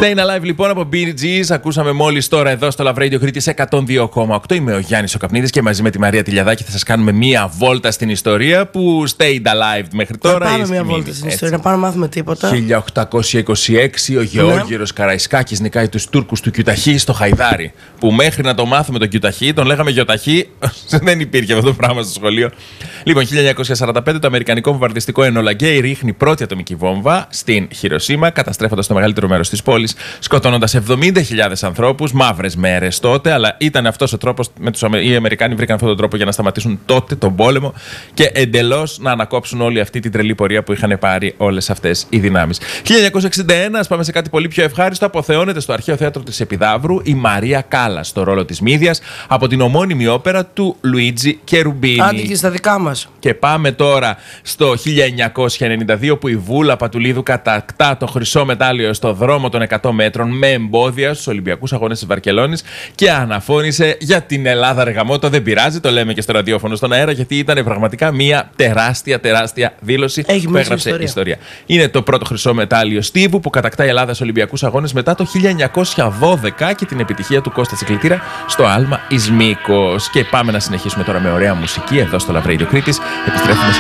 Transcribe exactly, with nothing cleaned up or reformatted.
Staying Alive λοιπόν από Bee Gees. Ακούσαμε μόλις τώρα εδώ στο Love Radio Κρήτης εκατόν δύο κόμμα οκτώ. Είμαι ο Γιάννης ο Καπνίδης και μαζί με τη Μαρία Τηλιαδάκη θα σας κάνουμε μία βόλτα στην ιστορία που stayed alive μέχρι τώρα. Θα πάμε μία βόλτα στην ιστορία, να πάμε να μάθουμε τίποτα. χίλια οκτακόσια είκοσι έξι ο Γεώργυρος ναι. Καραϊσκάκης νικάει τους Τούρκους του Κιουταχή στο Χαϊδάρι. Που μέχρι να το μάθουμε τον Κιουταχή τον λέγαμε Γιοταχή. Δεν υπήρχε αυτό το πράγμα στο σχολείο. Λοιπόν, χίλια εννιακόσια σαράντα πέντε το αμερικανικό βομβαρδιστικό Enola Gay ρίχνει πρώτη ατομική βόμβα στην Χιροσίμα, καταστρέφοντας το μεγαλύτερο μέρος της πόλης, σκοτώνοντας εβδομήντα χιλιάδες ανθρώπους. Μαύρες μέρες τότε, αλλά ήταν αυτός ο τρόπος. Με τους, οι Αμερικάνοι βρήκαν αυτόν τον τρόπο για να σταματήσουν τότε τον πόλεμο και εντελώς να ανακόψουν όλη αυτή την τρελή πορεία που είχαν πάρει όλες αυτές οι δυνάμεις. χίλια εννιακόσια εξήντα ένα, ας πάμε σε κάτι πολύ πιο ευχάριστο. Αποθεώνεται στο Αρχαίο Θέατρο της Επιδαύρου η Μαρία Κάλλας στο ρόλο της Μύδιας από την ομώνυμη όπερα του Λουίτζι Κερουμπίνη. Άντε και στα δικά μας. Και πάμε τώρα στο χίλια εννιακόσια ενενήντα δύο που η Βούλα Πατουλίδου κατακτά το χρυσό μετάλλιο στο δρόμο των εκατό μέτρων με εμπόδια στους Ολυμπιακούς Αγώνες της Βαρκελόνης και αναφώνησε για την Ελλάδα. Ρε γαμώτο, δεν πειράζει, το λέμε και στο ραδιόφωνο στον αέρα, γιατί ήταν πραγματικά μια τεράστια, τεράστια δήλωση Έχει που έγραψε η ιστορία. Είναι το πρώτο χρυσό μετάλλιο στίβου που κατακτά η Ελλάδα στους Ολυμπιακούς Αγώνες μετά το χίλια εννιακόσια δώδεκα και την επιτυχία του Κώστα Τσικλητήρα στο άλμα Ισμίκος. Και πάμε να συνεχίσουμε τώρα με ωραία μουσική εδώ στο Love Radio Κρήτης. Επιστρέφουμε σε